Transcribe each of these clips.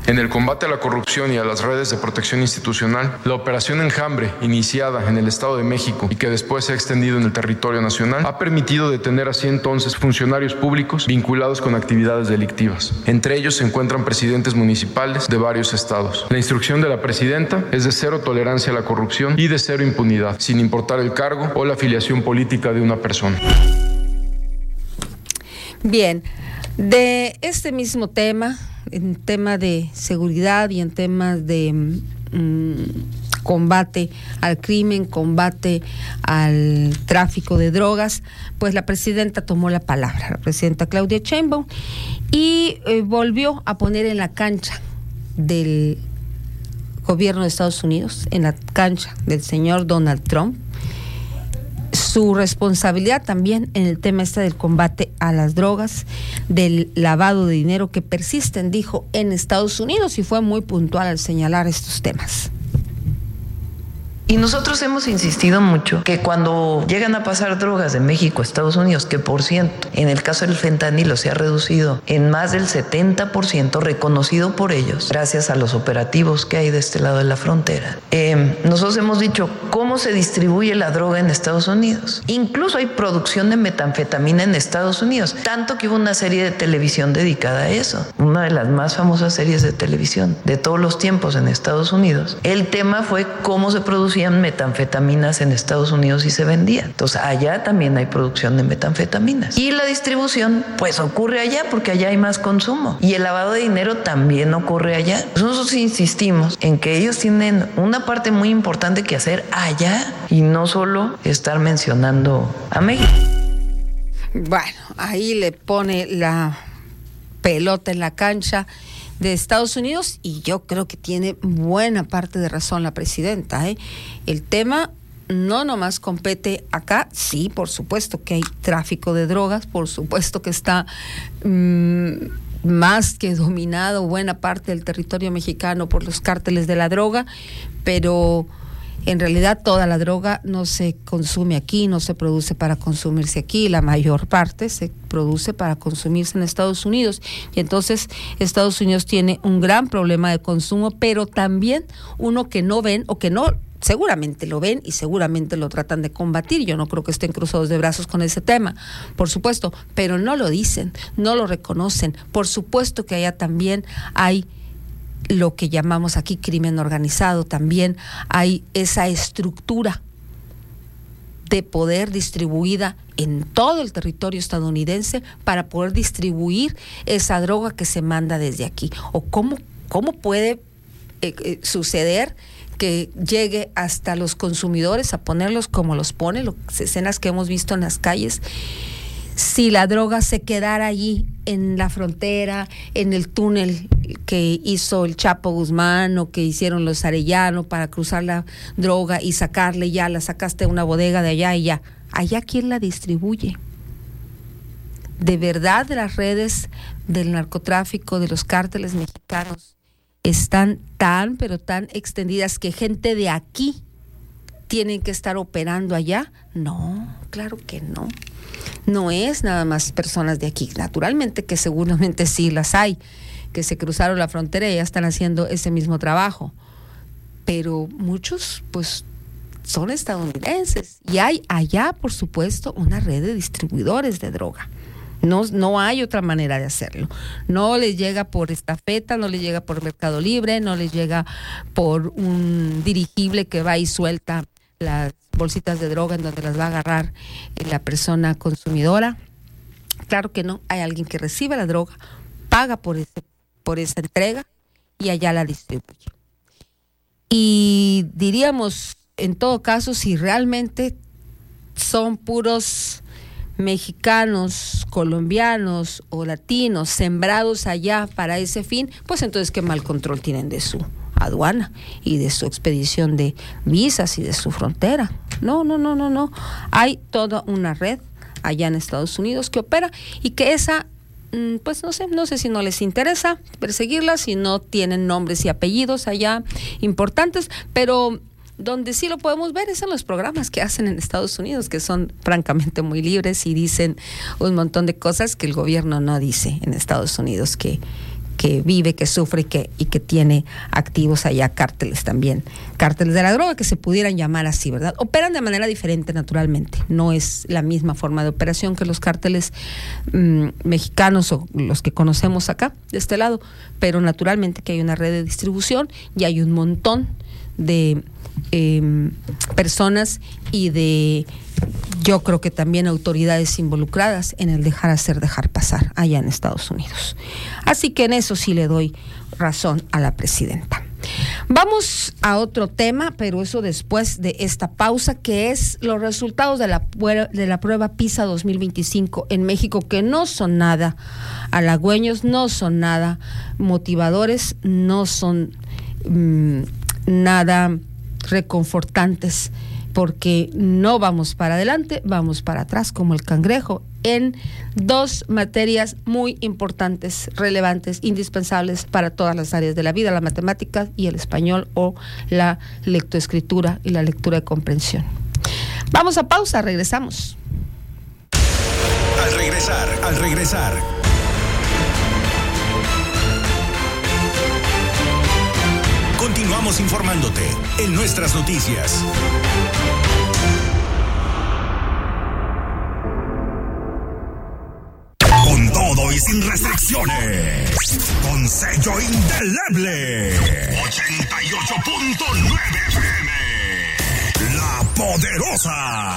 En el combate a la corrupción y a las redes de protección institucional, la operación Enjambre, iniciada en el Estado de México y que después se ha extendido en el territorio nacional, ha permitido detener a 111 funcionarios públicos vinculados con actividades delictivas. Entre ellos se encuentran presidentes municipales de varios estados. La instrucción de la presidenta es de cero tolerancia a la corrupción y de cero impunidad, sin importar el cargo o la afiliación política de una persona. Bien, de este mismo tema, en tema de seguridad y en temas de combate al crimen, combate al tráfico de drogas, pues la presidenta tomó la palabra, la presidenta Claudia Sheinbaum, y volvió a poner en la cancha del gobierno de Estados Unidos, en la cancha del señor Donald Trump, su responsabilidad también en el tema del combate a las drogas, del lavado de dinero que persisten, dijo, en Estados Unidos, y fue muy puntual al señalar estos temas. Y nosotros hemos insistido mucho que cuando llegan a pasar drogas de México a Estados Unidos, que por cierto, en el caso del fentanilo se ha reducido en más del 70%, reconocido por ellos, gracias a los operativos que hay de este lado de la frontera. Nosotros hemos dicho cómo se distribuye la droga en Estados Unidos. Incluso hay producción de metanfetamina en Estados Unidos, tanto que hubo una serie de televisión dedicada a eso, una de las más famosas series de televisión de todos los tiempos en Estados Unidos. El tema fue cómo se producía metanfetaminas en Estados Unidos y se vendían. Entonces allá también hay producción de metanfetaminas. Y la distribución pues ocurre allá porque allá hay más consumo. Y el lavado de dinero también ocurre allá. Nosotros insistimos en que ellos tienen una parte muy importante que hacer allá y no solo estar mencionando a México. Bueno, ahí le pone la pelota en la cancha de Estados Unidos, y yo creo que tiene buena parte de razón la presidenta, ¿eh? El tema no nomás compete acá, sí, por supuesto que hay tráfico de drogas, por supuesto que está más que dominado buena parte del territorio mexicano por los cárteles de la droga, pero en realidad toda la droga no se consume aquí, no se produce para consumirse aquí, la mayor parte se produce para consumirse en Estados Unidos, y entonces Estados Unidos tiene un gran problema de consumo, pero también uno que no ven o que no, seguramente lo ven y seguramente lo tratan de combatir. Yo no creo que estén cruzados de brazos con ese tema, por supuesto, pero no lo dicen, no lo reconocen. Por supuesto que allá también hay lo que llamamos aquí crimen organizado, también hay esa estructura de poder distribuida en todo el territorio estadounidense para poder distribuir esa droga que se manda desde aquí. O cómo puede suceder que llegue hasta los consumidores a ponerlos como los pone, las escenas que hemos visto en las calles. Si la droga se quedara allí en la frontera, en el túnel que hizo el Chapo Guzmán o que hicieron los Arellano para cruzar la droga y sacarle, ya la sacaste de una bodega de allá y ya. ¿Allá quién la distribuye? ¿De verdad las redes del narcotráfico, de los cárteles mexicanos, están tan, pero tan extendidas que gente de aquí tienen que estar operando allá? No, claro que no. No es nada más personas de aquí. Naturalmente que seguramente sí las hay, que se cruzaron la frontera y ya están haciendo ese mismo trabajo. Pero muchos, pues, son estadounidenses. Y hay allá, por supuesto, una red de distribuidores de droga. No hay otra manera de hacerlo. No les llega por estafeta, no les llega por Mercado Libre, no les llega por un dirigible que va y suelta las bolsitas de droga en donde las va a agarrar la persona consumidora. Claro que no, hay alguien que recibe la droga, paga por esa entrega y allá la distribuye. Y diríamos, en todo caso, si realmente son puros mexicanos, colombianos o latinos sembrados allá para ese fin, pues entonces qué mal control tienen de su aduana y de su expedición de visas y de su frontera. No. Hay toda una red allá en Estados Unidos que opera y que esa, pues no sé si no les interesa perseguirla, si no tienen nombres y apellidos allá importantes, pero donde sí lo podemos ver es en los programas que hacen en Estados Unidos, que son francamente muy libres y dicen un montón de cosas que el gobierno no dice en Estados Unidos que vive, que sufre y que tiene activos allá cárteles también, cárteles de la droga, que se pudieran llamar así, ¿verdad? Operan de manera diferente, naturalmente, no es la misma forma de operación que los cárteles mexicanos o los que conocemos acá, de este lado, pero naturalmente que hay una red de distribución y hay un montón de personas y yo creo que también autoridades involucradas en el dejar hacer, dejar pasar allá en Estados Unidos. Así que en eso sí le doy razón a la presidenta. Vamos a otro tema, pero eso después de esta pausa, que es los resultados de la prueba PISA 2025 en México, que no son nada halagüeños, no son nada motivadores, no son nada reconfortantes, porque no vamos para adelante, vamos para atrás como el cangrejo en dos materias muy importantes, relevantes, indispensables para todas las áreas de la vida: la matemática y el español, o la lectoescritura y la lectura de comprensión. Vamos a pausa, regresamos. Al regresar. Continuamos informándote en nuestras noticias. Con todo y sin restricciones. Con sello indeleble. 88.9 FM. La Poderosa.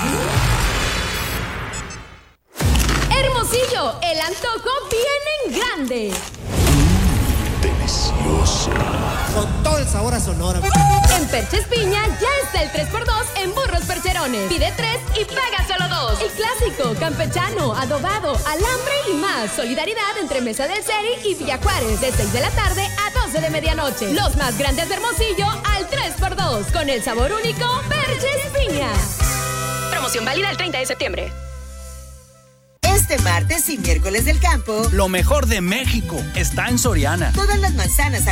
Hermosillo, el antojo viene en grande. Delicioso. Con todo el sabor a Sonora. En Perches Piña ya está el 3x2 en burros percherones. Pide 3 y paga solo 2. El clásico, campechano, adobado, alambre y más. Solidaridad entre Mesa del Seri y Villa Juárez. De 6 de la tarde a 12 de medianoche. Los más grandes de Hermosillo al 3x2. Con el sabor único, Perches Piña. Promoción válida el 30 de septiembre. Este martes y miércoles del campo, lo mejor de México está en Soriana. Todas las manzanas